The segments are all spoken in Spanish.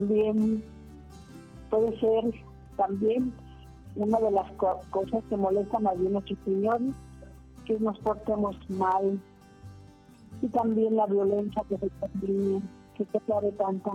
Bien, puede ser también una de las cosas que molestan a Dios nuestro Señor, que nos portemos mal, y también la violencia que se termine, que se aclare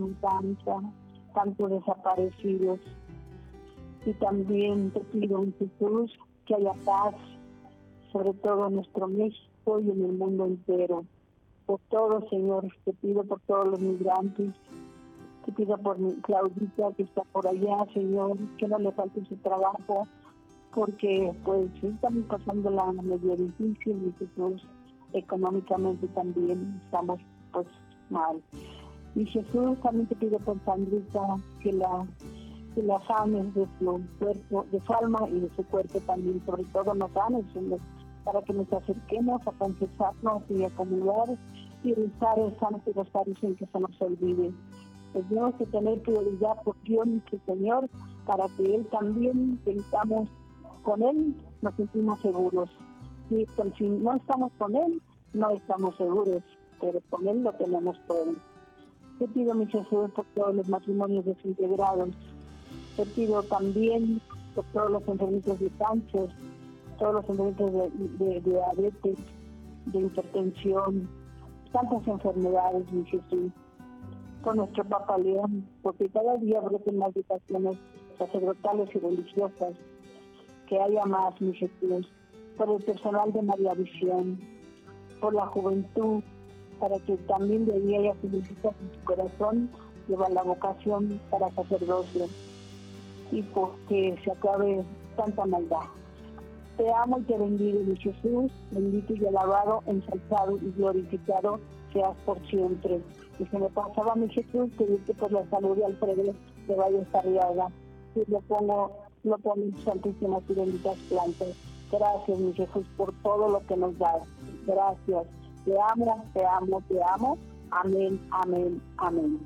tantos desaparecidos. Y también te pido en Jesús que haya paz, sobre todo en nuestro México y en el mundo entero. Por todo, Señor, te pido por todos los migrantes, te pido por mi Claudita que está por allá, Señor, que no le falte su trabajo, porque pues estamos pasando la medio difícil y Jesús, económicamente también estamos pues mal. Y Jesús, también te pido por Sandrita que la sanes de su cuerpo, de su alma y de su cuerpo también, sobre todo nos sanes, Señor, para que nos acerquemos a confesarnos y a comulgar y rezar el Santo Rosario sin que se nos olvide. Pues tenemos que tener prioridad por Dios nuestro Señor, para que Él también pensamos con Él, nos sentimos seguros. Y pues, si no estamos con Él, no estamos seguros, pero con Él lo tenemos todo. Te pido, mi Jesús, por todos los matrimonios desintegrados. Te pido también por todos los enfermitos de cáncer, todos los enfermitos de diabetes, de hipertensión, tantas enfermedades, mi Jesús. Con nuestro Papa León, porque cada día broten más vocaciones sacerdotales y religiosas, que haya más, mi Jesús. Por el personal de María Visión, por la juventud, para que también de ahí haya juventud en su corazón, lleva la vocación para sacerdocio, y porque se acabe tanta maldad. Te amo y te bendigo, mi Jesús, bendito y alabado, ensalzado y glorificado seas por siempre. Y se me pasaba, mi Jesús, pedirte por la salud de Alfredo de Valle Arriaga, y lo pongo en santísimas y benditas plantas. Gracias, mi Jesús, por todo lo que nos das. Gracias. Te amo, te amo, te amo. Amén, amén, amén.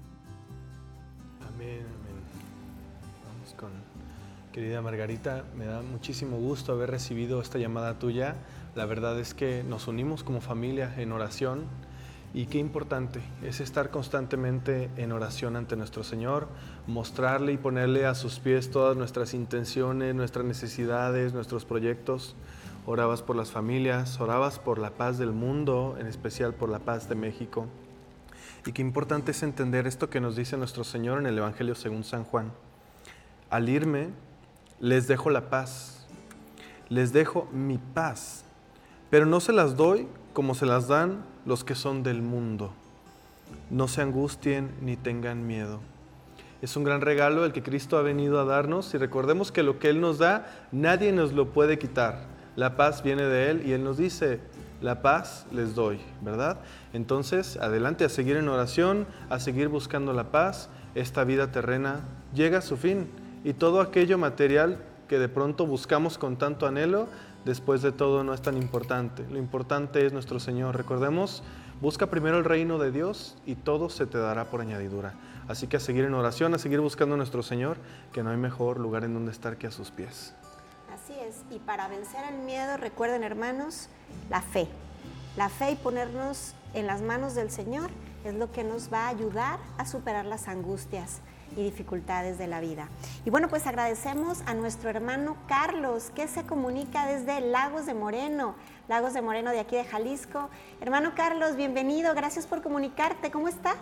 Amén, amén. Vamos con querida Margarita, me da muchísimo gusto haber recibido esta llamada tuya. La verdad es que nos unimos como familia en oración, y qué importante es estar constantemente en oración ante nuestro Señor, mostrarle y ponerle a sus pies todas nuestras intenciones, nuestras necesidades, nuestros proyectos. Orabas por las familias, orabas por la paz del mundo, en especial por la paz de México. Y qué importante es entender esto que nos dice nuestro Señor en el Evangelio según San Juan. Al irme, les dejo la paz, les dejo mi paz, pero no se las doy como se las dan los que son del mundo. No se angustien ni tengan miedo. Es un gran regalo el que Cristo ha venido a darnos, y recordemos que lo que Él nos da, nadie nos lo puede quitar. La paz viene de Él y Él nos dice, la paz les doy, ¿verdad? Entonces, adelante a seguir en oración, a seguir buscando la paz. Esta vida terrena llega a su fin, y todo aquello material que de pronto buscamos con tanto anhelo, después de todo no es tan importante. Lo importante es nuestro Señor. Recordemos, busca primero el reino de Dios y todo se te dará por añadidura. Así que a seguir en oración, a seguir buscando a nuestro Señor, que no hay mejor lugar en donde estar que a sus pies. Así es, y para vencer el miedo, recuerden, hermanos, la fe. La fe y ponernos en las manos del Señor es lo que nos va a ayudar a superar las angustias y dificultades de la vida. Y bueno, pues agradecemos a nuestro hermano Carlos, que se comunica desde Lagos de Moreno de aquí de Jalisco. Hermano Carlos, bienvenido, gracias por comunicarte. ¿Cómo estás?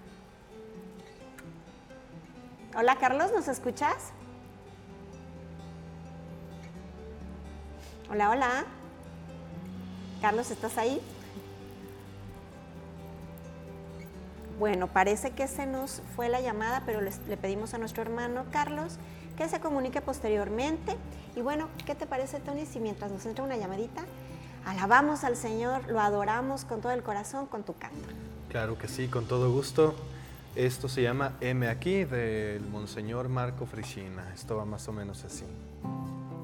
Hola Carlos, ¿nos escuchas? Hola, hola. Carlos, ¿estás ahí? Bueno, parece que se nos fue la llamada, pero le pedimos a nuestro hermano Carlos que se comunique posteriormente. Y bueno, ¿qué te parece, Tony, si mientras nos entra una llamadita, alabamos al Señor, lo adoramos con todo el corazón, con tu canto? Claro que sí, con todo gusto. Esto se llama Heme aquí, del Monseñor Marco Frisina. Esto va más o menos así.